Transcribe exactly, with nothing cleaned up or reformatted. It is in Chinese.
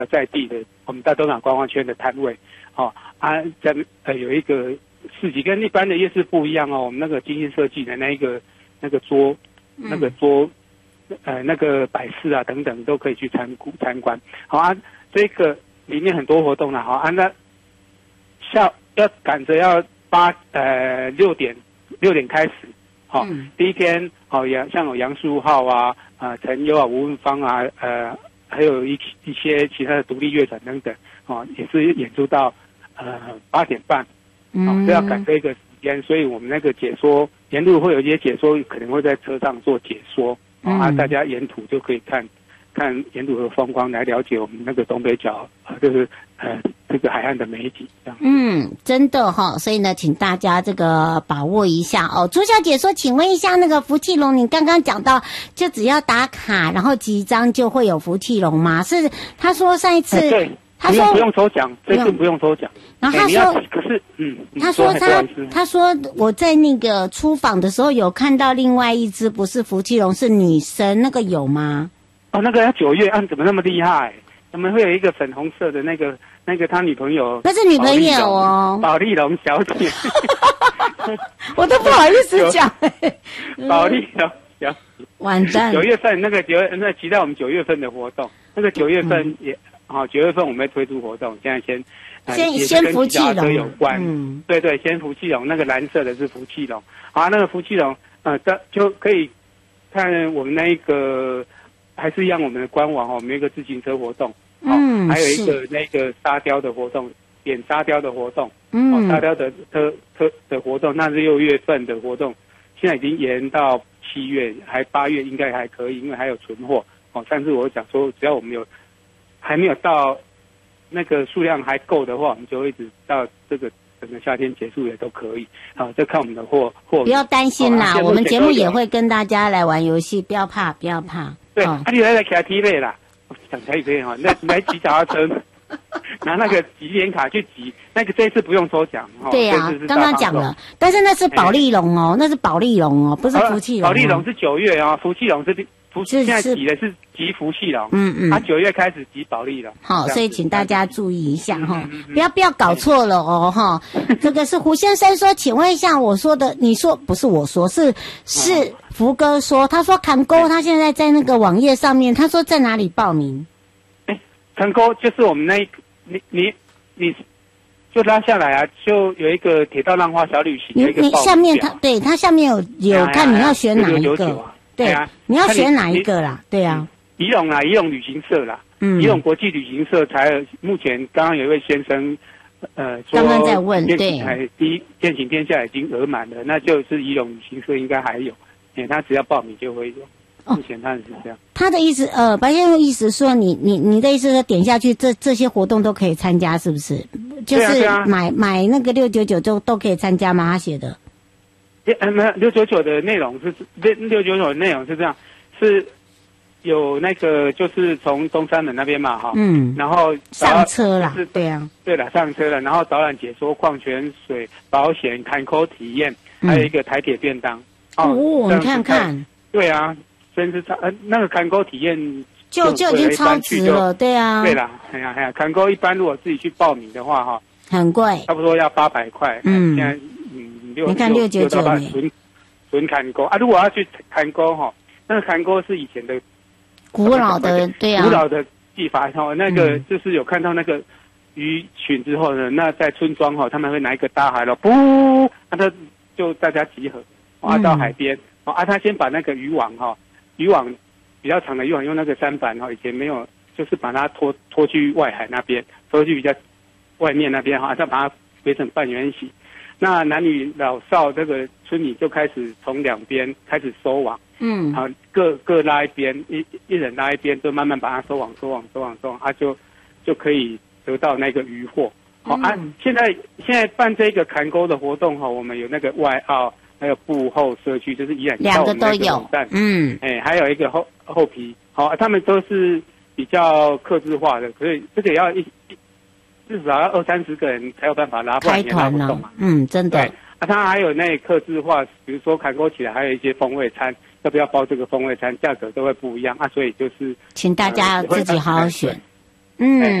在地的我们大东港观光圈的摊位，哦啊，在呃有一个市集，跟一般的夜市不一样哦。我们那个精心设计的那一个那个桌，那个桌，呃那个摆饰啊等等都可以去参参观。好啊，这个里面很多活动啦。好啊，那下要赶着要八呃六点六点开始。好、哦嗯，第一天好杨、哦、像有杨树浩啊、啊陈优啊、吴文芳啊，呃。还有一一些其他的独立乐团等等，哦，也是演出到呃八点半，哦，这要赶这个时间，所以我们那个解说沿路会有一些解说，可能会在车上做解说，哦、啊，大家沿途就可以看看沿途的风光，来了解我们那个东北角啊，就是呃这个海岸的美景，这样。 嗯，真的哈、哦，所以呢，请大家这个把握一下哦。朱小姐说，请问一下，那个福气龙，你刚刚讲到，就只要打卡，然后集章就会有福气龙吗？是，他说上一次， 欸、对，他说不用抽奖，这次不用抽奖。 然后他说， 欸、可是，嗯， 他说他他说我在那个出访的时候有看到另外一只，不是福气龙，是女生，那个有吗？ 哦，那个要九月啊，怎么那么厉害？怎么会有一个粉红色的那个那个他女朋友？ 那是女朋友哦， 宝丽龙小姐。 我都不好意思讲。 宝丽龙小姐， 完蛋。 九月份那个九月那期待我们九月份的活动，那个九月份也好，九、嗯、月份我们会推出活动，现在先先、呃、先福气龙有关， 嗯， 对对，先福气龙，那个蓝色的是福气龙，好，那个福气龙呃，就可以看我们那一个。还是一样，我们的官网哦，我们有一个自行车活动，嗯，还有一个那个沙雕的活动，点沙雕的活动，嗯，哦、沙雕的车车的活动，那是六月份的活动，现在已经延到七月，还八月应该还可以，因为还有存货哦。但是我想说，只要我们有还没有到那个数量还够的话，我们就一直到这个整个夏天结束也都可以。好，就看我们的货货。 不要担心啦，哦、我们节目也会跟大家来玩游戏，不要怕，不要怕。 对，啊，你来来给他踢背啦，讲台语可以哈，那来骑脚踏车，拿那个集点卡去集，那个这一次不用抽奖。 对呀、啊，刚刚讲了，但是那是保利龙哦，那是保利龙哦，不是福气龙、哦。 保利龙是九月啊、哦，福气龙是福，现在集的是集福气龙，嗯嗯，他九月开始集保利龙。好， 所以请大家注意一下哈、嗯嗯，不要不要搞错了哦哈。这个是胡先生说，请问一下，我说的，你说不是我说，是是。福哥说，他说坎沟，他现在在那个网页上面，他说在哪里报名？ 哎，坎沟就是我们那一个，你你你就拉下来啊，就有一个铁道浪花小旅行。 你你下面他对他下面有有看你要选哪一个？啊、对啊，你要选哪一个啦？对啊， 宜永啦，宜永旅行社啦，嗯，宜永国际旅行社才目前刚刚有一位先生。呃， 刚刚在问，对， 第一践行天下已经额满了，那就是宜永旅行社应该还有。欸、他只要报名就会有，目前他是这样。哦、 他的意思，呃，白先生意思说你，你你你的意思是点下去，这这些活动都可以参加，是不是？就是买、啊啊、买那个六九九就都可以参加吗？他写的？ 呃，没有六九九的内容是六六九九的内容是这样，是有那个就是从东山门那边嘛，哈，嗯，然后上车啦，是，对啊， 对了，上车了，然后导览解说、矿泉水、保险、坎口体验，还有一个台铁便当。 哦，你看看， 对啊，真是超呃那个坎沟体验就就已经超值了，对啊， 对啦，哎呀哎呀，坎沟一般如果自己去报名的话，哈， 很贵， 差不多要八百块，嗯，现在嗯六， 你看六九九纯纯坎沟啊，如果要去坎沟哈，那个坎沟是以前的古老的，对啊， 古老的技法哈，那个就是有看到那个鱼群之后呢，那在村庄哈，他们会拿一个大海螺，噗，那他就大家集合。啊，到海边，哦、啊，他先把那个渔网哈、哦，渔网比较长的渔网用那个舢板哈、哦，以前没有，就是把它拖拖去外海那边，拖去比较外面那边哈，再把它围成半圆形。那男女老少这个村民就开始从两边开始收网，嗯，啊，各各拉一边，一一人拉一边，就慢慢把它收网、收网、收网、收网，啊，就就可以得到那个渔获。好、嗯、啊，现在现在办这个坎沟的活动哈、哦，我们有那个外澳。还有布后社区，就是依然两个都有， 嗯，哎、欸，还有一个后后皮，好、啊，他们都是比较客制化的，可是这个也要一至少要二三十个人才有办法拉，不然也拉不动嘛。 嗯，真的。 对，啊，他还有那客制化，比如说坎沟起来还有一些风味餐，要不要包这个风味餐，价格都会不一样啊，所以就是请大家自己好好选。 呃嗯。